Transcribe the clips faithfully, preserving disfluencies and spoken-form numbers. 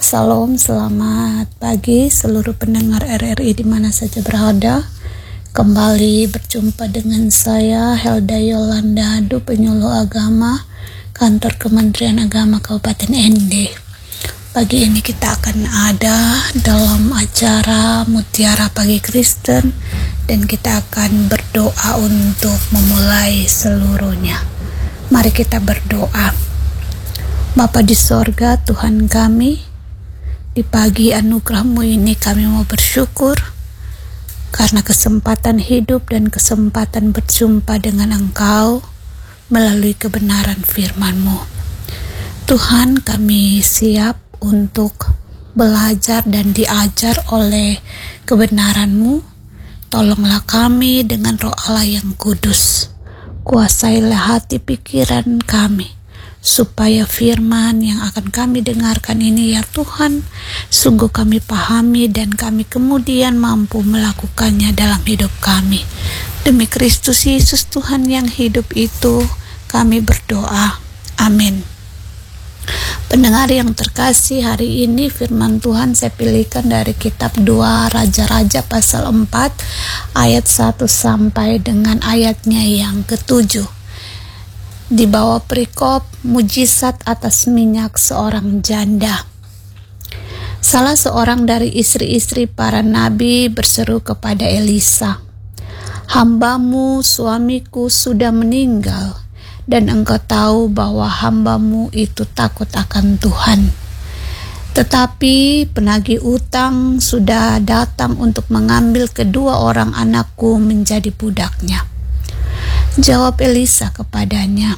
Salam, selamat pagi seluruh pendengar R R I di mana saja berada. Kembali berjumpa dengan saya Helda Yolanda Du, penyuluh agama Kantor Kementerian Agama Kabupaten N D. Pagi ini kita akan ada dalam acara Mutiara Pagi Kristen dan kita akan berdoa untuk memulai seluruhnya. Mari kita berdoa. Bapa di sorga, Tuhan kami, di pagi anugerah-Mu ini kami mau bersyukur karena kesempatan hidup dan kesempatan berjumpa dengan Engkau melalui kebenaran firman-Mu. Tuhan, kami siap untuk belajar dan diajar oleh kebenaran-Mu. Tolonglah kami dengan Roh Allah yang kudus. Kuasailah hati pikiran kami, supaya firman yang akan kami dengarkan ini ya Tuhan, sungguh kami pahami dan kami kemudian mampu melakukannya dalam hidup kami. Demi Kristus Yesus Tuhan yang hidup itu, kami berdoa. Amin. Pendengar yang terkasih, hari ini firman Tuhan saya pilihkan dari kitab dua Raja-Raja pasal empat ayat satu sampai dengan ayatnya yang ketujuh. Di bawah perikop mujizat atas minyak seorang janda. Salah seorang dari istri-istri para nabi berseru kepada Elisa, "Hambamu suamiku sudah meninggal, dan engkau tahu bahwa hambamu itu takut akan Tuhan. Tetapi penagih utang sudah datang untuk mengambil kedua orang anakku menjadi budaknya." Jawab Elisa kepadanya,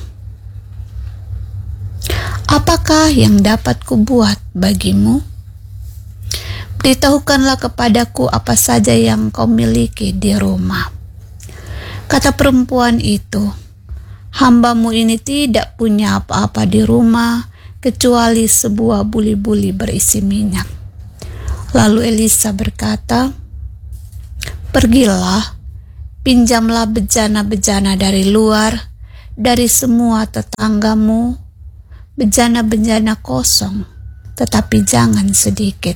"Apakah yang dapat kubuat bagimu? Beritahukanlah kepadaku apa saja yang kau miliki di rumah." Kata perempuan itu, "Hambamu ini tidak punya apa-apa di rumah kecuali sebuah buli-buli berisi minyak." Lalu Elisa berkata, "Pergilah, pinjamlah bejana-bejana dari luar, dari semua tetanggamu, bejana-bejana kosong, tetapi jangan sedikit.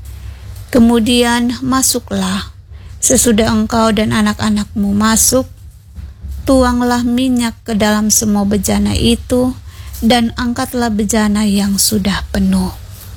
Kemudian masuklah, sesudah engkau dan anak-anakmu masuk, tuanglah minyak ke dalam semua bejana itu, dan angkatlah bejana yang sudah penuh."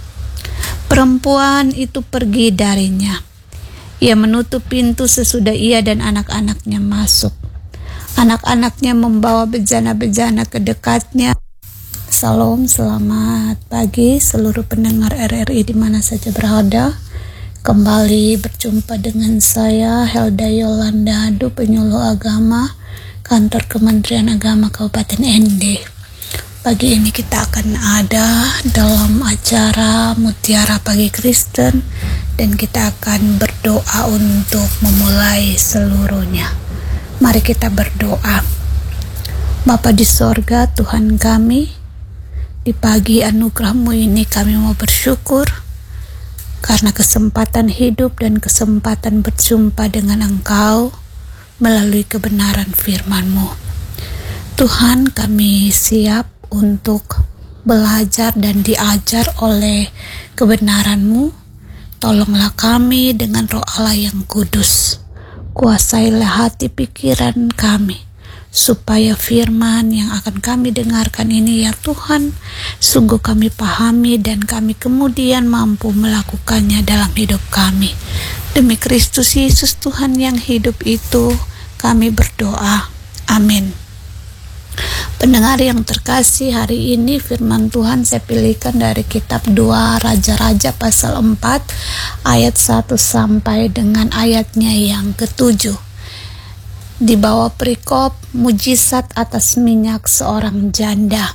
Perempuan itu pergi darinya. Ia menutup pintu sesudah ia dan anak-anaknya masuk. Anak-anaknya membawa bejana-bejana ke dekatnya. Salam, selamat pagi seluruh pendengar R R I di mana saja berada. Kembali berjumpa dengan saya Helda Yolanda Du, penyuluh agama Kantor Kementerian Agama Kabupaten N D. Pagi ini kita akan ada dalam acara Mutiara Pagi Kristen dan kita akan berdoa untuk memulai seluruhnya. Mari kita berdoa. Bapa di sorga, Tuhan kami, di pagi anugerah-Mu ini kami mau bersyukur karena kesempatan hidup dan kesempatan berjumpa dengan Engkau melalui kebenaran firman-Mu. Tuhan, kami siap untuk belajar dan diajar oleh kebenaran-Mu. Tolonglah kami dengan Roh Allah yang kudus. Kuasailah hati pikiran kami, supaya firman yang akan kami dengarkan ini ya Tuhan, sungguh kami pahami dan kami kemudian mampu melakukannya dalam hidup kami. Demi Kristus Yesus Tuhan yang hidup itu, kami berdoa. Amin. Pendengar yang terkasih, hari ini firman Tuhan saya pilihkan dari kitab dua Raja-Raja pasal empat ayat satu sampai dengan ayatnya yang ketujuh. Di bawah perikop mujizat atas minyak seorang janda.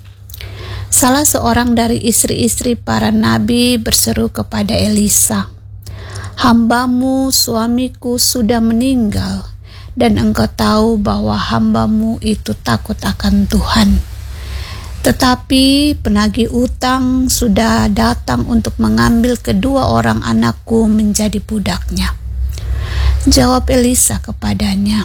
Salah seorang dari istri-istri para nabi berseru kepada Elisa, "Hambamu suamiku sudah meninggal, dan engkau tahu bahwa hambamu itu takut akan Tuhan. Tetapi penagih utang sudah datang untuk mengambil kedua orang anakku menjadi budaknya." Jawab Elisa kepadanya,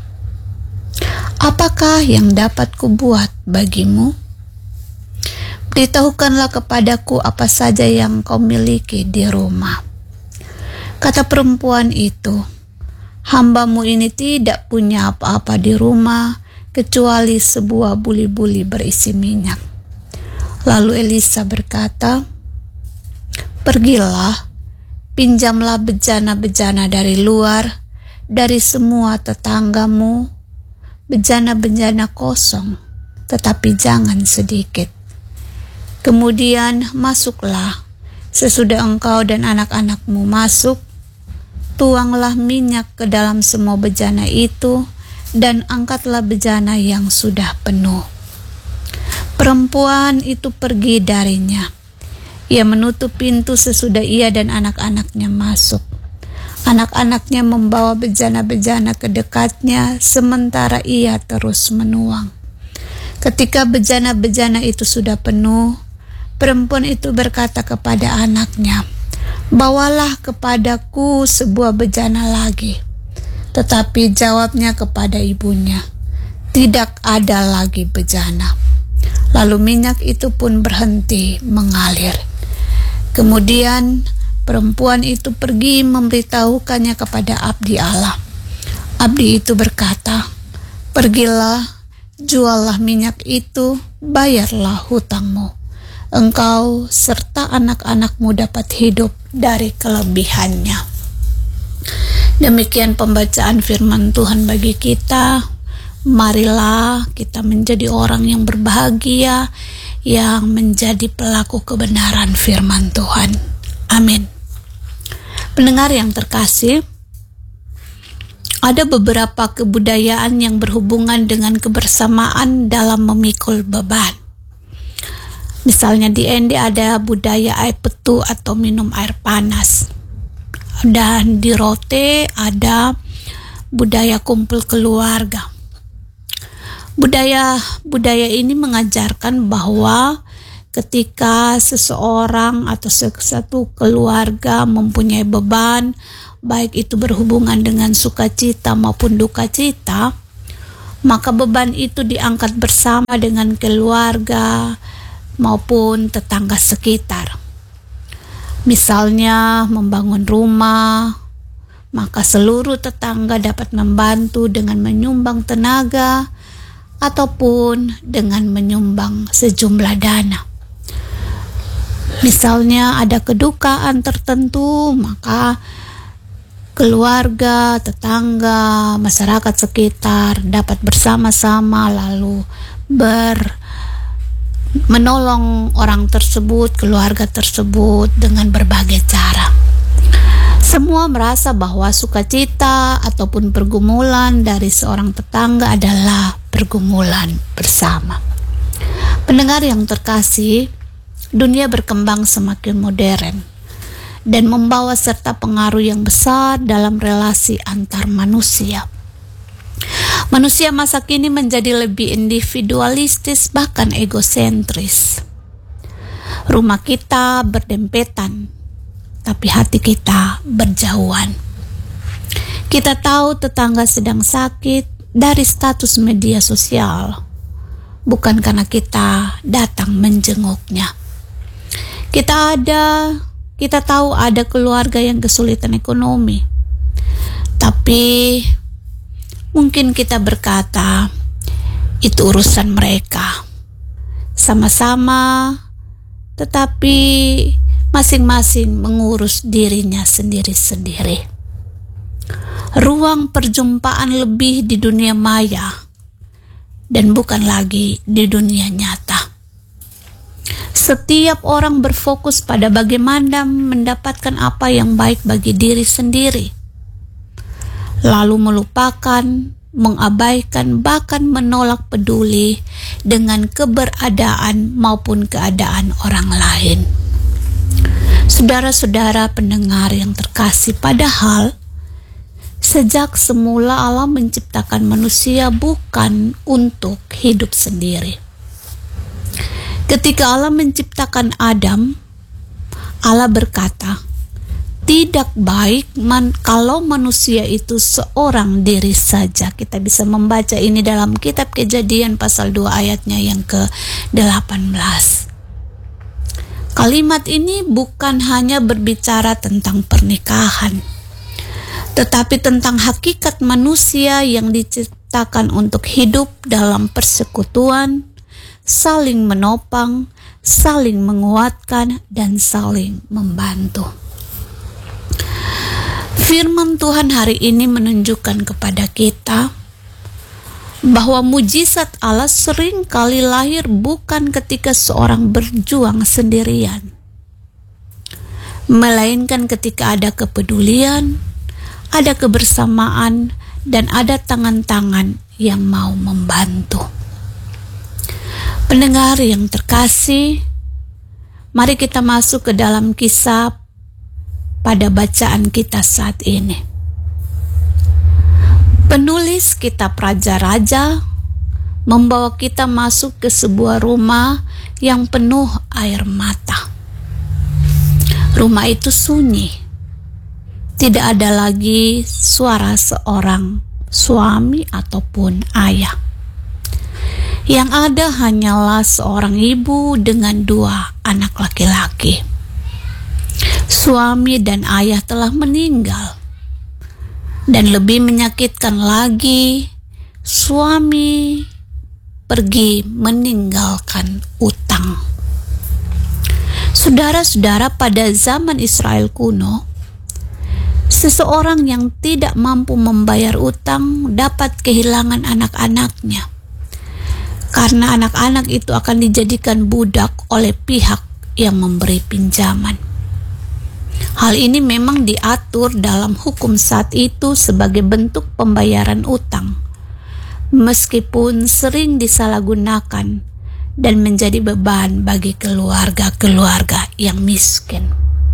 "Apakah yang dapat kubuat bagimu? beritahukanlah kepadaku apa saja yang kau miliki di rumah. Kata perempuan itu, hambamu ini tidak punya apa-apa di rumah kecuali sebuah buli-buli berisi minyak. Lalu Elisa berkata, pergilah, pinjamlah bejana-bejana dari luar, dari semua tetanggamu, bejana-bejana kosong, tetapi jangan sedikit. Kemudian masuklah, sesudah engkau dan anak-anakmu masuk, tuanglah minyak ke dalam semua bejana itu, dan angkatlah bejana yang sudah penuh. Perempuan itu pergi darinya. Ia menutup pintu sesudah ia dan anak-anaknya masuk. Anak-anaknya membawa bejana-bejana ke dekatnya, sementara ia terus menuang. Ketika bejana-bejana itu sudah penuh, perempuan itu berkata kepada anaknya, bawalah kepadaku sebuah bejana lagi. Tetapi jawabnya kepada ibunya, tidak ada lagi bejana. Lalu minyak itu pun berhenti mengalir. Kemudian perempuan itu pergi memberitahukannya kepada abdi Allah. Abdi itu berkata, pergilah, juallah minyak itu, bayarlah hutangmu. Engkau serta anak-anakmu dapat hidup dari kelebihannya. Demikian pembacaan firman Tuhan bagi kita. Marilah kita menjadi orang yang berbahagia, yang menjadi pelaku kebenaran firman Tuhan. Amin. Pendengar yang terkasih, ada beberapa kebudayaan yang berhubungan dengan kebersamaan dalam memikul beban. Misalnya di N D ada budaya air petu atau minum air panas. Dan di Rote ada budaya kumpul keluarga. Budaya budaya ini mengajarkan bahwa ketika seseorang atau satu keluarga mempunyai beban, baik itu berhubungan dengan sukacita maupun duka cita, maka beban itu diangkat bersama dengan keluarga maupun tetangga sekitar. Misalnya membangun rumah, maka seluruh tetangga dapat membantu dengan menyumbang tenaga ataupun dengan menyumbang sejumlah dana. Misalnya ada kedukaan tertentu, maka keluarga, tetangga, masyarakat sekitar dapat bersama-sama lalu ber menolong orang tersebut, keluarga tersebut dengan berbagai cara. Semua merasa bahwa sukacita ataupun pergumulan dari seorang tetangga adalah pergumulan bersama. Pendengar yang terkasih, dunia berkembang semakin modern dan membawa serta pengaruh yang besar dalam relasi antar manusia. Manusia masa kini menjadi lebih individualistis, bahkan egosentris. Rumah kita berdempetan, tapi hati kita berjauhan. Kita tahu tetangga sedang sakit dari status media sosial, bukan karena kita datang menjenguknya. Kita ada, kita tahu ada keluarga yang kesulitan ekonomi, tapi mungkin kita berkata, itu urusan mereka. Sama-sama, tetapi masing-masing mengurus dirinya sendiri-sendiri. Ruang perjumpaan lebih di dunia maya dan bukan lagi di dunia nyata. Setiap orang berfokus pada bagaimana mendapatkan apa yang baik bagi diri sendiri, lalu melupakan, mengabaikan, bahkan menolak peduli dengan keberadaan maupun keadaan orang lain. Saudara-saudara pendengar yang terkasih, padahal sejak semula Allah menciptakan manusia bukan untuk hidup sendiri. Ketika Allah menciptakan Adam, Allah berkata, tidak baik man, kalau manusia itu seorang diri saja. Kita bisa membaca ini dalam kitab Kejadian pasal dua ayatnya yang ke delapan belas. Kalimat ini bukan hanya berbicara tentang pernikahan, tetapi tentang hakikat manusia yang diciptakan untuk hidup dalam persekutuan, saling menopang, saling menguatkan, dan saling membantu. Firman Tuhan hari ini menunjukkan kepada kita bahwa mujizat Allah sering kali lahir bukan ketika seorang berjuang sendirian, melainkan ketika ada kepedulian, ada kebersamaan, dan ada tangan-tangan yang mau membantu. Pendengar yang terkasih, mari kita masuk ke dalam kisah pada bacaan kita saat ini. Penulis kitab Raja-Raja membawa kita masuk ke sebuah rumah yang penuh air mata. Rumah itu sunyi. Tidak ada lagi suara seorang suami ataupun ayah. Yang ada hanyalah seorang ibu dengan dua anak laki-laki. Suami dan ayah telah meninggal. Dan lebih menyakitkan lagi, suami pergi meninggalkan utang. Saudara-saudara, pada zaman Israel kuno, seseorang yang tidak mampu membayar utang dapat kehilangan anak-anaknya, karena anak-anak itu akan dijadikan budak oleh pihak yang memberi pinjaman. Hal ini memang diatur dalam hukum saat itu sebagai bentuk pembayaran utang, meskipun sering disalahgunakan dan menjadi beban bagi keluarga-keluarga yang miskin.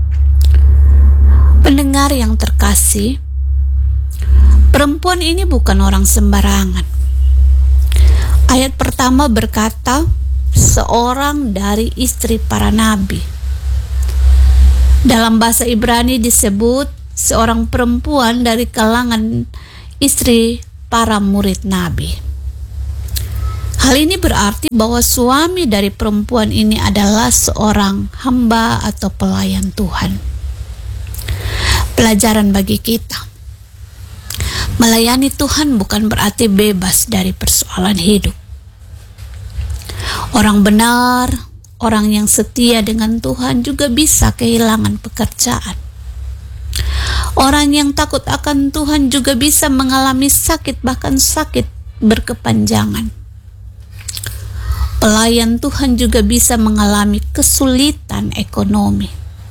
Pendengar yang terkasih, perempuan ini bukan orang sembarangan. Ayat pertama berkata, seorang dari istri para nabi. Dalam bahasa Ibrani disebut seorang perempuan dari kalangan istri para murid Nabi. Hal ini berarti bahwa suami dari perempuan ini adalah seorang hamba atau pelayan Tuhan. Pelajaran bagi kita. Melayani Tuhan bukan berarti bebas dari persoalan hidup. Orang benar, orang yang setia dengan Tuhan juga bisa kehilangan pekerjaan. Orang yang takut akan Tuhan juga bisa mengalami sakit, bahkan sakit berkepanjangan. Pelayan Tuhan juga bisa mengalami kesulitan ekonomi.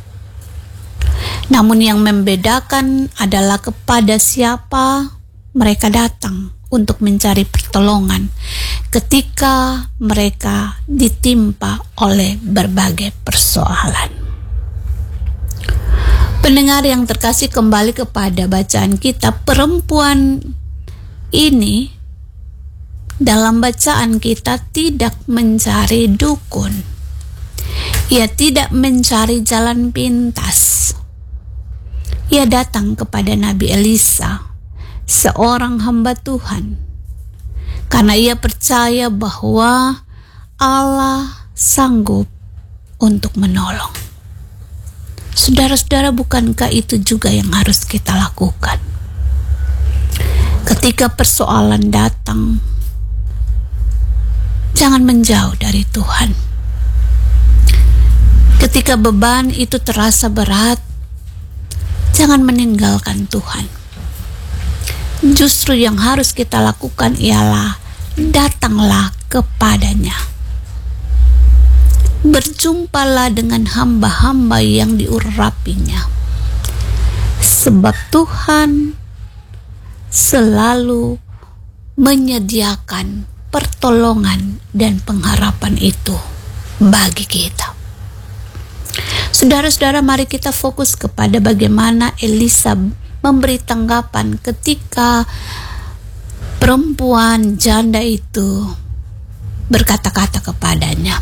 Namun yang membedakan adalah kepada siapa mereka datang untuk mencari pertolongan ketika mereka ditimpa oleh berbagai persoalan. Pendengar yang terkasih, kembali kepada bacaan kita, perempuan ini dalam bacaan kita tidak mencari dukun. Ia tidak mencari jalan pintas. Ia datang kepada Nabi Elisa, seorang hamba Tuhan, karena ia percaya bahwa Allah sanggup untuk menolong. Saudara-saudara, bukankah itu juga yang harus kita lakukan? Ketika persoalan datang, jangan menjauh dari Tuhan. Ketika beban itu terasa berat, jangan meninggalkan Tuhan. Justru yang harus kita lakukan ialah datanglah kepadanya. Berjumpalah dengan hamba-hamba yang diurapinya. Sebab Tuhan selalu menyediakan pertolongan dan pengharapan itu bagi kita. Saudara-saudara, mari kita fokus kepada bagaimana Elisa memberi tanggapan ketika perempuan janda itu berkata-kata kepadanya.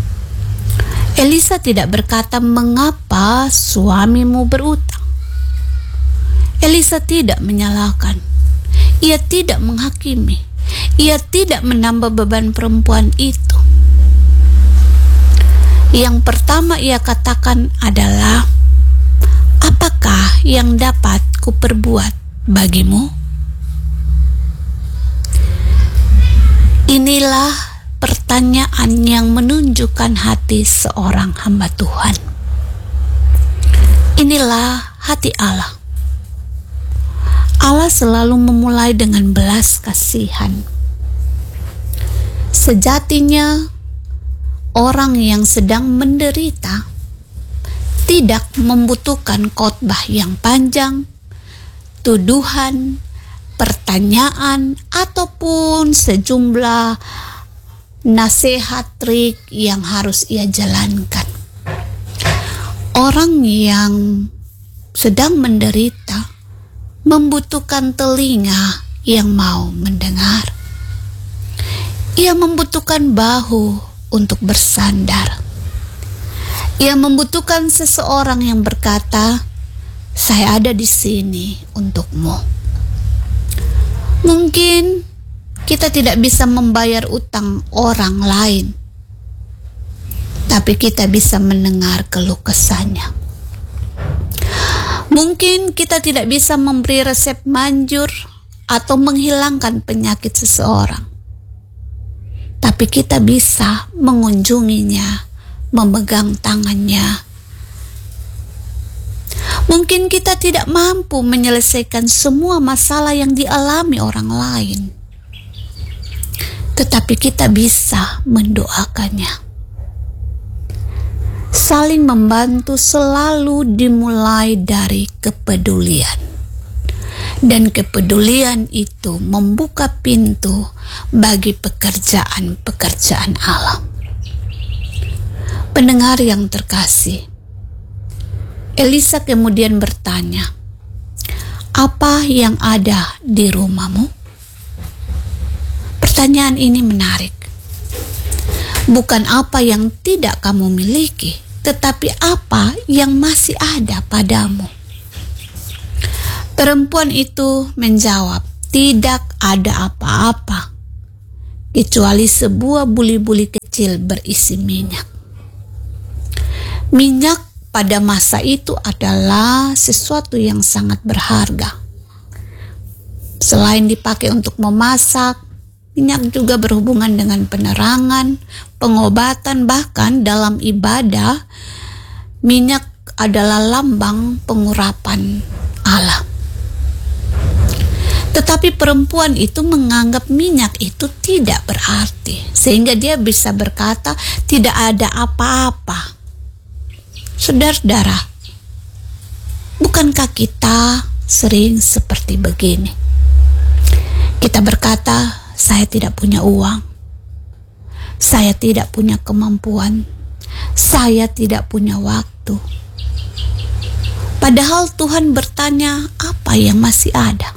Elisa tidak berkata, "Mengapa suamimu berutang?" Elisa tidak menyalahkan. Ia tidak menghakimi. Ia tidak menambah beban perempuan itu. Yang pertama ia katakan adalah, apakah yang dapat kuperbuat bagimu? Inilah pertanyaan yang menunjukkan hati seorang hamba Tuhan. Inilah hati Allah. Allah selalu memulai dengan belas kasihan. Sejatinya, orang yang sedang menderita tidak membutuhkan khotbah yang panjang, tuduhan, pertanyaan, ataupun sejumlah nasihat trik yang harus ia jalankan. Orang yang sedang menderita membutuhkan telinga yang mau mendengar. Ia membutuhkan bahu untuk bersandar. Ia membutuhkan seseorang yang berkata, "Saya ada di sini untukmu." Mungkin kita tidak bisa membayar utang orang lain, tapi kita bisa mendengar keluh kesahnya. Mungkin kita tidak bisa memberi resep manjur atau menghilangkan penyakit seseorang, tapi kita bisa mengunjunginya, memegang tangannya. Mungkin kita tidak mampu menyelesaikan semua masalah yang dialami orang lain, tetapi kita bisa mendoakannya. Saling membantu selalu dimulai dari kepedulian, dan kepedulian itu membuka pintu bagi pekerjaan-pekerjaan Allah. Pendengar yang terkasih, Elisa kemudian bertanya, "Apa yang ada di rumahmu?" Pertanyaan ini menarik. Bukan apa yang tidak kamu miliki, tetapi apa yang masih ada padamu. Perempuan itu menjawab, "Tidak ada apa-apa, kecuali sebuah buli-buli kecil berisi minyak." Minyak pada masa itu adalah sesuatu yang sangat berharga. Selain dipakai untuk memasak, minyak juga berhubungan dengan penerangan, pengobatan, bahkan dalam ibadah, minyak adalah lambang pengurapan Allah. Tetapi perempuan itu menganggap minyak itu tidak berarti, sehingga dia bisa berkata, "Tidak ada apa-apa." Saudara-saudara, bukankah kita sering seperti begini? Kita berkata, "Saya tidak punya uang, saya tidak punya kemampuan, saya tidak punya waktu." Padahal Tuhan bertanya, apa yang masih ada?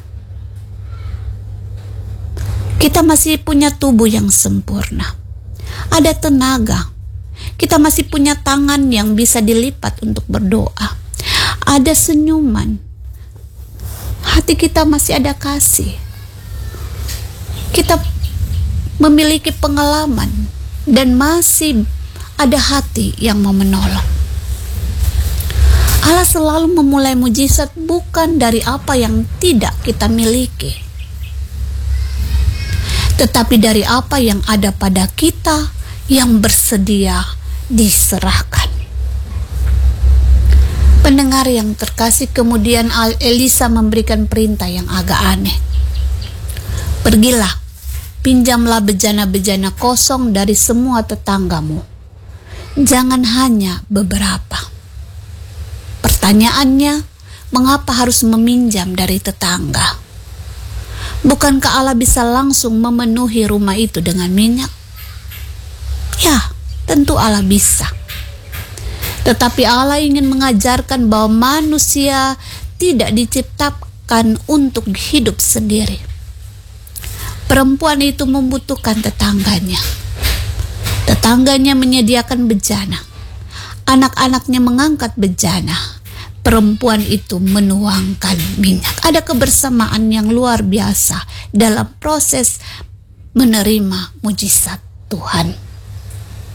Kita masih punya tubuh yang sempurna, ada tenaga, kita masih punya tangan yang bisa dilipat untuk berdoa, ada senyuman, hati kita masih ada kasih. Kita memiliki pengalaman dan masih ada hati yang mau menolong. Allah selalu memulai mujizat bukan dari apa yang tidak kita miliki, tetapi dari apa yang ada pada kita yang bersedia diserahkan. Pendengar yang terkasih, kemudian Elisa memberikan perintah yang agak aneh. "Pergilah, pinjamlah bejana-bejana kosong dari semua tetanggamu. Jangan hanya beberapa." Pertanyaannya, mengapa harus meminjam dari tetangga? Bukankah Allah bisa langsung memenuhi rumah itu dengan minyak? Ya, tentu Allah bisa. Tetapi Allah ingin mengajarkan bahwa manusia tidak diciptakan untuk hidup sendiri. Perempuan itu membutuhkan tetangganya. Tetangganya menyediakan bejana. Anak-anaknya mengangkat bejana. Perempuan itu menuangkan minyak. Ada kebersamaan yang luar biasa dalam proses menerima mujizat Tuhan.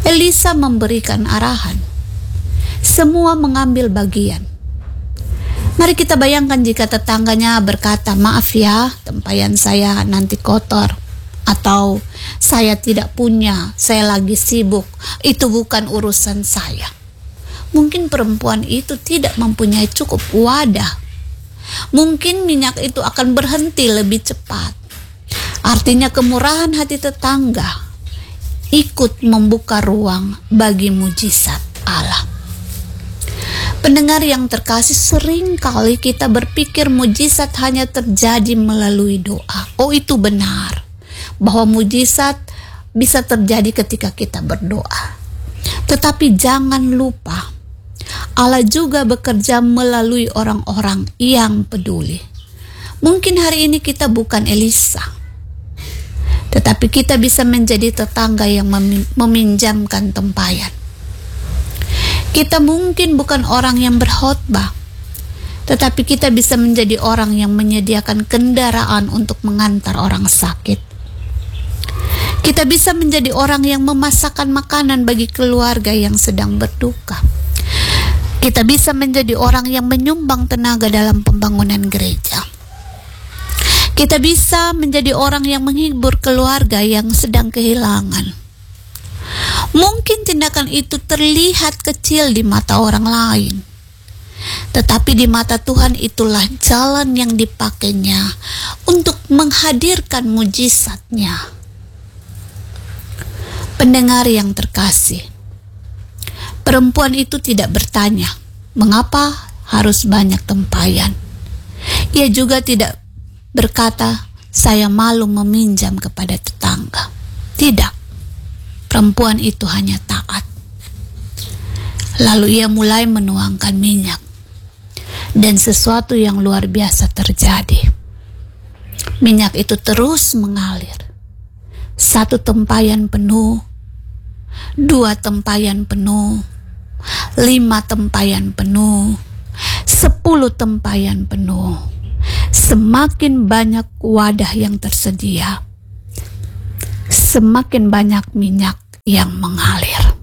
Elisa memberikan arahan. Semua mengambil bagian. Mari kita bayangkan jika tetangganya berkata, maaf ya, tempayan saya nanti kotor. Atau saya tidak punya, saya lagi sibuk, itu bukan urusan saya. Mungkin perempuan itu tidak mempunyai cukup wadah. Mungkin minyak itu akan berhenti lebih cepat. Artinya kemurahan hati tetangga ikut membuka ruang bagi mujizat Allah. Pendengar yang terkasih, sering kali kita berpikir mujizat hanya terjadi melalui doa. Oh, itu benar, bahwa mujizat bisa terjadi ketika kita berdoa. Tetapi jangan lupa, Allah juga bekerja melalui orang-orang yang peduli. Mungkin hari ini kita bukan Elisa, tetapi kita bisa menjadi tetangga yang meminjamkan tempayan. Kita mungkin bukan orang yang berkhotbah, tetapi kita bisa menjadi orang yang menyediakan kendaraan untuk mengantar orang sakit. Kita bisa menjadi orang yang memasakkan makanan bagi keluarga yang sedang berduka. Kita bisa menjadi orang yang menyumbang tenaga dalam pembangunan gereja. Kita bisa menjadi orang yang menghibur keluarga yang sedang kehilangan. Mungkin tindakan itu terlihat kecil di mata orang lain, tetapi di mata Tuhan itulah jalan yang dipakainya untuk menghadirkan mujizat-Nya. Pendengar yang terkasih, perempuan itu tidak bertanya, mengapa harus banyak tempayan? Ia juga tidak berkata, saya malu meminjam kepada tetangga. Tidak, perempuan itu hanya taat. Lalu ia mulai menuangkan minyak, dan sesuatu yang luar biasa terjadi. Minyak itu terus mengalir. Satu tempayan penuh, dua tempayan penuh, lima tempayan penuh, sepuluh tempayan penuh. Semakin banyak wadah yang tersedia, semakin banyak minyak yang mengalir.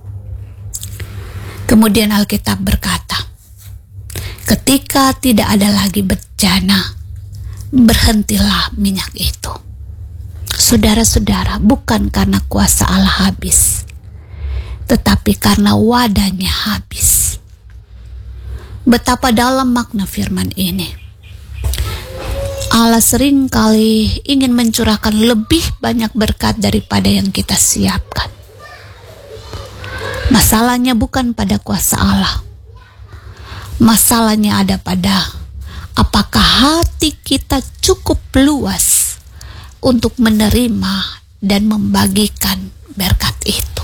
Kemudian Alkitab berkata, ketika tidak ada lagi bencana, berhentilah minyak itu. Saudara-saudara, bukan karena kuasa Allah habis, tetapi karena wadahnya habis. Betapa dalam makna firman ini. Allah seringkali ingin mencurahkan lebih banyak berkat daripada yang kita siapkan. Masalahnya bukan pada kuasa Allah. Masalahnya ada pada apakah hati kita cukup luas untuk menerima dan membagikan berkat itu.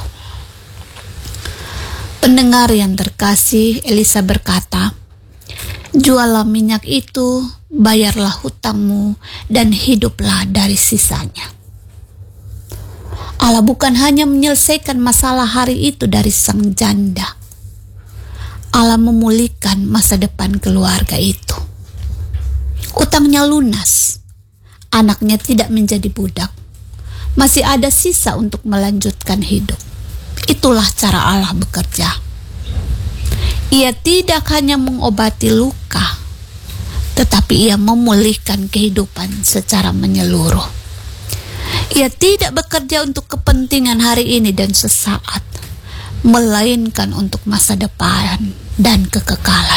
Pendengar yang terkasih, Elisa berkata, jualah minyak itu, bayarlah hutangmu, dan hiduplah dari sisanya. Allah bukan hanya menyelesaikan masalah hari itu dari sang janda. Allah memulihkan masa depan keluarga itu. Utangnya lunas. Anaknya tidak menjadi budak. Masih ada sisa untuk melanjutkan hidup. Itulah cara Allah bekerja. Ia tidak hanya mengobati luka, tetapi ia memulihkan kehidupan secara menyeluruh. Ia tidak bekerja untuk kepentingan hari ini dan sesaat, melainkan untuk masa depan dan kekekalan.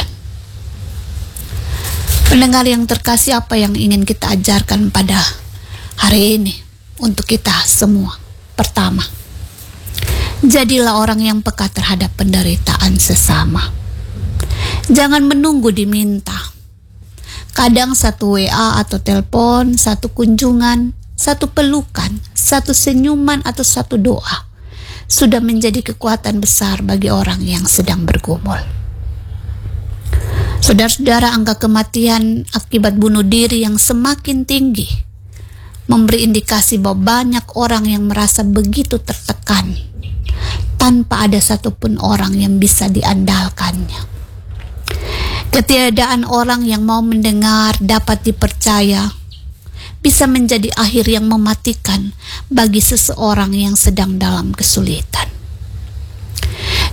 Pendengar yang terkasih, apa yang ingin kita ajarkan pada hari ini untuk kita semua? Pertama, jadilah orang yang peka terhadap penderitaan sesama. Jangan menunggu diminta. Kadang satu W A atau telepon, satu kunjungan, satu pelukan, satu senyuman atau satu doa sudah menjadi kekuatan besar bagi orang yang sedang bergumul. Saudara-saudara, angka kematian akibat bunuh diri yang semakin tinggi memberi indikasi bahwa banyak orang yang merasa begitu tertekan tanpa ada satupun orang yang bisa diandalkannya. Ketiadaan orang yang mau mendengar, dapat dipercaya, bisa menjadi akhir yang mematikan bagi seseorang yang sedang dalam kesulitan.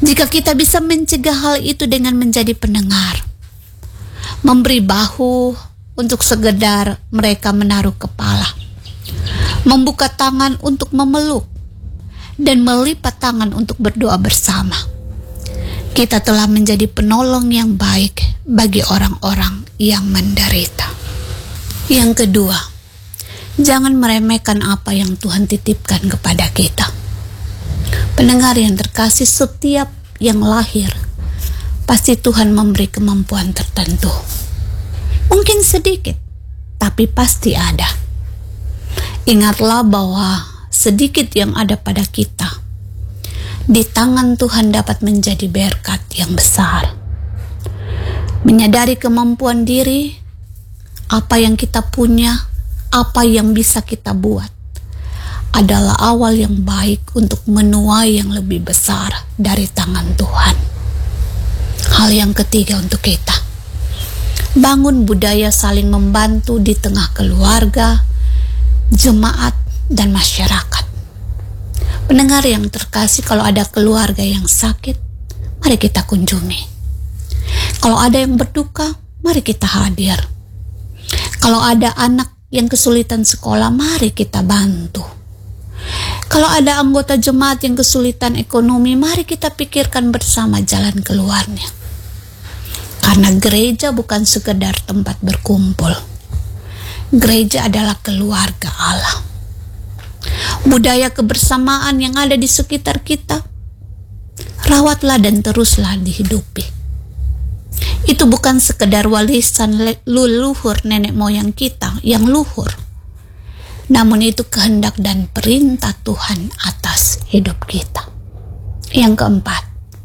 Jika kita bisa mencegah hal itu dengan menjadi pendengar, memberi bahu untuk sekedar mereka menaruh kepala, membuka tangan untuk memeluk, dan melipat tangan untuk berdoa bersama, kita telah menjadi penolong yang baik bagi orang-orang yang menderita. Yang kedua, jangan meremehkan apa yang Tuhan titipkan kepada kita. Pendengar yang terkasih, setiap yang lahir pasti Tuhan memberi kemampuan tertentu. Mungkin sedikit, tapi pasti ada. Ingatlah bahwa sedikit yang ada pada kita, di tangan Tuhan dapat menjadi berkat yang besar. Menyadari kemampuan diri, apa yang kita punya, apa yang bisa kita buat, adalah awal yang baik untuk menuai yang lebih besar dari tangan Tuhan. Hal yang ketiga untuk kita, bangun budaya saling membantu di tengah keluarga, jemaat, dan masyarakat. Pendengar yang terkasih, kalau ada keluarga yang sakit, mari kita kunjungi. Kalau ada yang berduka, mari kita hadir. Kalau ada anak yang kesulitan sekolah, mari kita bantu. Kalau ada anggota jemaat yang kesulitan ekonomi, mari kita pikirkan bersama jalan keluarnya. Karena gereja bukan sekedar tempat berkumpul. Gereja adalah keluarga Allah. Budaya kebersamaan yang ada di sekitar kita, rawatlah dan teruslah dihidupi. Itu bukan sekedar warisan leluhur nenek moyang kita yang luhur, namun itu kehendak dan perintah Tuhan atas hidup kita. Yang keempat,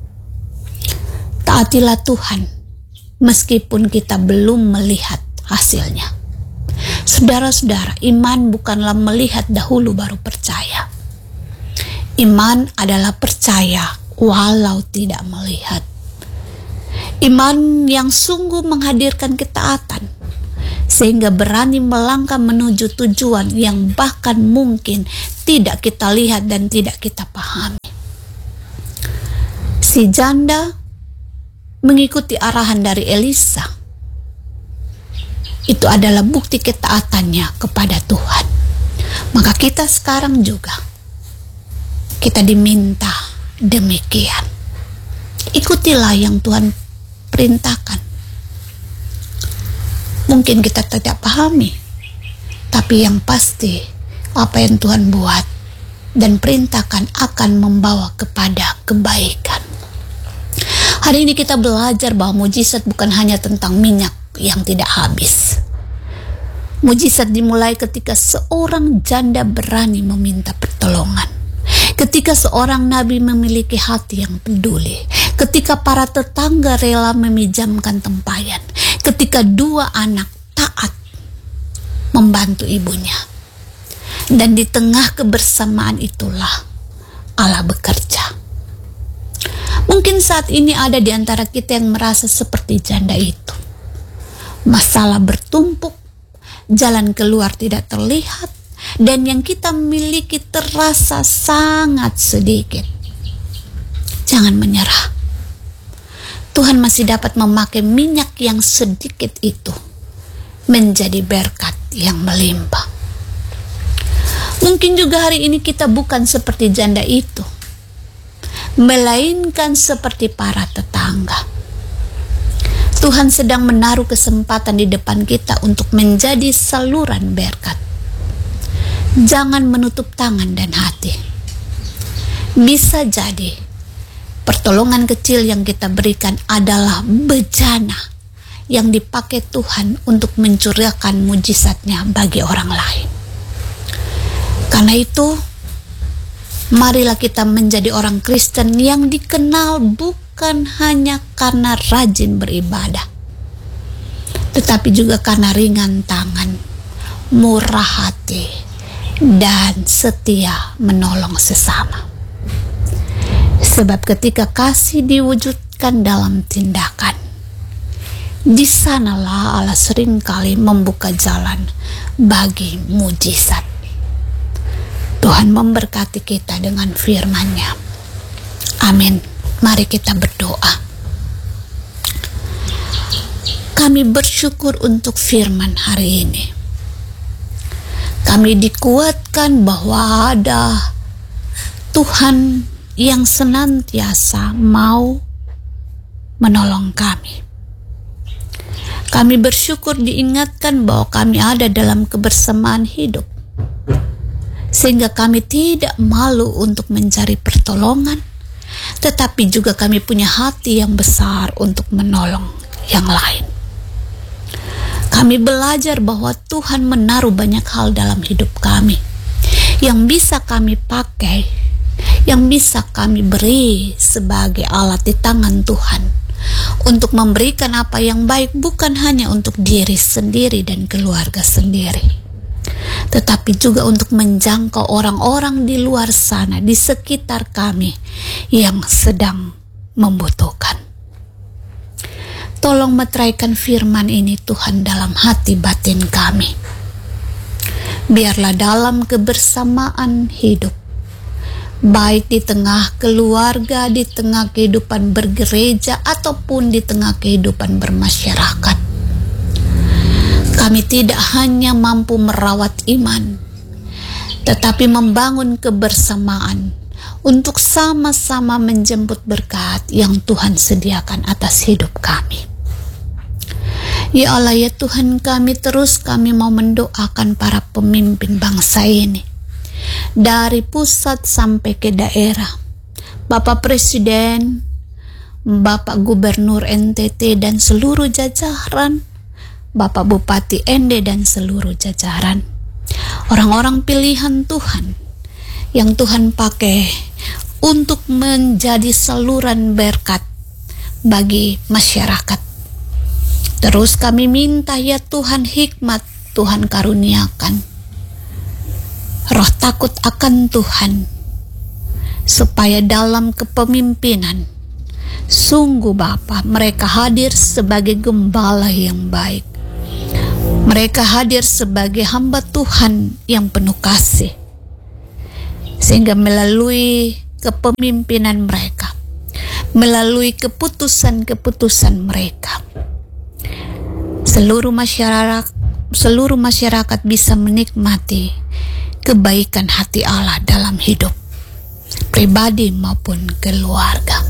taatilah Tuhan meskipun kita belum melihat hasilnya. Saudara-saudara, iman bukanlah melihat dahulu baru percaya. Iman adalah percaya walau tidak melihat. Iman yang sungguh menghadirkan ketaatan, sehingga berani melangkah menuju tujuan yang bahkan mungkin tidak kita lihat dan tidak kita pahami. Si janda mengikuti arahan dari Elisa. Itu adalah bukti ketaatannya kepada Tuhan. Maka kita sekarang juga, kita diminta demikian. Ikutilah yang Tuhan perintahkan. Mungkin kita tidak pahami, tapi yang pasti apa yang Tuhan buat dan perintahkan akan membawa kepada kebaikan. Hari ini kita belajar bahwa mujizat bukan hanya tentang minyak yang tidak habis. Mujizat dimulai ketika seorang janda berani meminta pertolongan, ketika seorang nabi memiliki hati yang peduli, ketika para tetangga rela meminjamkan tempayan, ketika dua anak taat membantu ibunya. Dan di tengah kebersamaan itulah Allah bekerja. Mungkin saat ini ada di antara kita yang merasa seperti janda itu. Masalah bertumpuk, jalan keluar tidak terlihat, dan yang kita miliki terasa sangat sedikit. Jangan menyerah. Tuhan masih dapat memakai minyak yang sedikit itu menjadi berkat yang melimpah. Mungkin juga hari ini kita bukan seperti janda itu, melainkan seperti para tetangga. Tuhan sedang menaruh kesempatan di depan kita untuk menjadi saluran berkat. Jangan menutup tangan dan hati. Bisa jadi pertolongan kecil yang kita berikan adalah bejana yang dipakai Tuhan untuk mencurahkan mujizatnya bagi orang lain. Karena itu, marilah kita menjadi orang Kristen yang dikenal bukan hanya karena rajin beribadah, tetapi juga karena ringan tangan, murah hati, dan setia menolong sesama. Sebab ketika kasih diwujudkan dalam tindakan, di sanalah Allah seringkali membuka jalan bagi mujizat. Tuhan memberkati kita dengan firman-Nya. Amin. Mari kita berdoa. Kami bersyukur untuk firman hari ini. Kami dikuatkan bahwa ada Tuhan yang senantiasa mau menolong kami. Kami bersyukur diingatkan bahwa kami ada dalam kebersamaan hidup, sehingga kami tidak malu untuk mencari pertolongan, tetapi juga kami punya hati yang besar untuk menolong yang lain. Kami belajar bahwa Tuhan menaruh banyak hal dalam hidup kami yang bisa kami pakai, yang bisa kami beri sebagai alat di tangan Tuhan untuk memberikan apa yang baik, bukan hanya untuk diri sendiri dan keluarga sendiri, tetapi juga untuk menjangkau orang-orang di luar sana, di sekitar kami yang sedang membutuhkan. Tolong meteraikan firman ini Tuhan dalam hati batin kami. Biarlah dalam kebersamaan hidup, baik di tengah keluarga, di tengah kehidupan bergereja, ataupun di tengah kehidupan bermasyarakat, kami tidak hanya mampu merawat iman, tetapi membangun kebersamaan untuk sama-sama menjemput berkat yang Tuhan sediakan atas hidup kami. Ya Allah, ya Tuhan kami, terus kami mau mendoakan para pemimpin bangsa ini, dari pusat sampai ke daerah, Bapak Presiden, Bapak Gubernur N T T dan seluruh jajaran, Bapak Bupati N D dan seluruh jajaran, orang-orang pilihan Tuhan yang Tuhan pakai untuk menjadi saluran berkat bagi masyarakat. Terus kami minta ya Tuhan, hikmat Tuhan karuniakan, roh takut akan Tuhan, supaya dalam kepemimpinan sungguh Bapa, mereka hadir sebagai gembala yang baik. Mereka hadir sebagai hamba Tuhan yang penuh kasih, sehingga melalui kepemimpinan mereka, melalui keputusan-keputusan mereka, seluruh masyarakat seluruh masyarakat bisa menikmati kebaikan hati Allah dalam hidup pribadi maupun keluarga.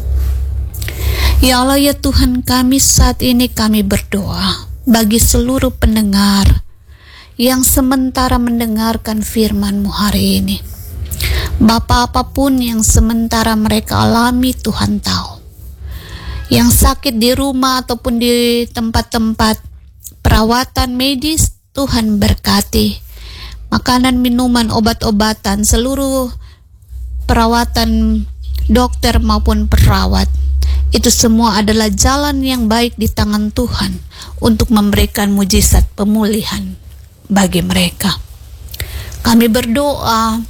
Ya Allah, ya Tuhan kami, saat ini kami berdoa bagi seluruh pendengar yang sementara mendengarkan firman-Mu hari ini. Bapa, apapun yang sementara mereka alami, Tuhan tahu. Yang sakit di rumah ataupun di tempat-tempat perawatan medis, Tuhan berkati. Makanan, minuman, obat-obatan, seluruh perawatan dokter maupun perawat, itu semua adalah jalan yang baik di tangan Tuhan untuk memberikan mujizat pemulihan bagi mereka. Kami berdoa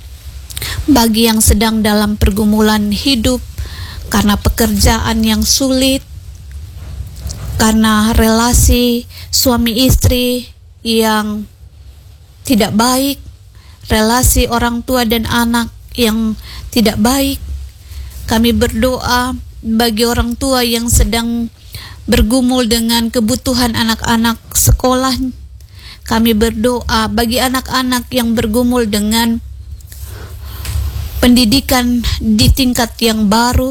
bagi yang sedang dalam pergumulan hidup karena pekerjaan yang sulit, karena relasi suami istri yang tidak baik, relasi orang tua dan anak yang tidak baik. Kami berdoa bagi orang tua yang sedang bergumul dengan kebutuhan anak-anak sekolah. Kami berdoa bagi anak-anak yang bergumul dengan pendidikan di tingkat yang baru.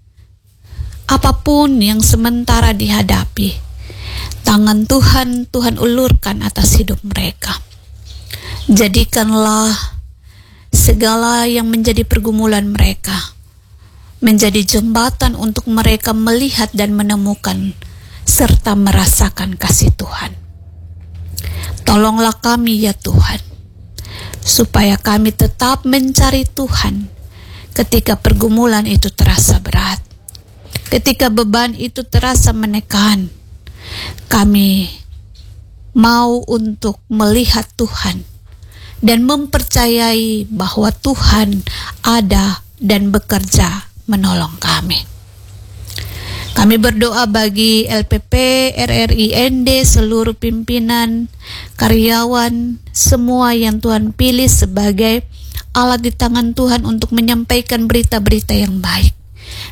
Apapun yang sementara dihadapi, tangan Tuhan, Tuhan ulurkan atas hidup mereka. Jadikanlah segala yang menjadi pergumulan mereka menjadi jembatan untuk mereka melihat dan menemukan serta merasakan kasih Tuhan. Tolonglah kami ya Tuhan, supaya kami tetap mencari Tuhan ketika pergumulan itu terasa berat, ketika beban itu terasa menekan. Kami mau untuk melihat Tuhan dan mempercayai bahwa Tuhan ada dan bekerja menolong kami. Kami berdoa bagi L P P, R R I N D, seluruh pimpinan, karyawan, semua yang Tuhan pilih sebagai alat di tangan Tuhan untuk menyampaikan berita-berita yang baik.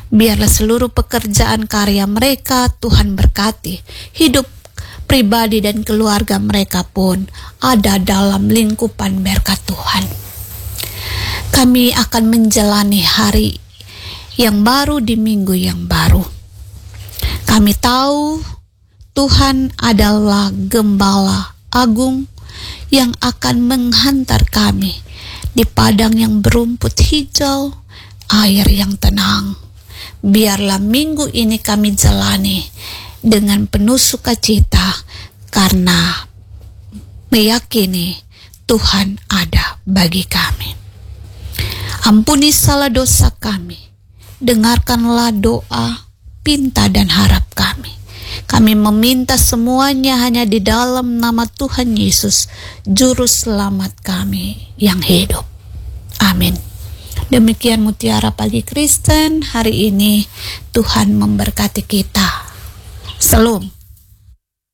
Biarlah seluruh pekerjaan karya mereka Tuhan berkati. Hidup pribadi dan keluarga mereka pun ada dalam lingkupan berkat Tuhan. Kami akan menjalani hari yang baru di minggu yang baru. Kami tahu Tuhan adalah Gembala Agung yang akan menghantar kami di padang yang berumput hijau, air yang tenang. Biarlah minggu ini kami jalani dengan penuh sukacita karena meyakini Tuhan ada bagi kami. Ampuni salah dosa kami. Dengarkanlah doa, pinta dan harap kami. Kami meminta semuanya hanya di dalam nama Tuhan Yesus, Juru Selamat kami yang hidup. Amin. Demikian Mutiara Pagi Kristen hari ini. Tuhan memberkati kita. Salam.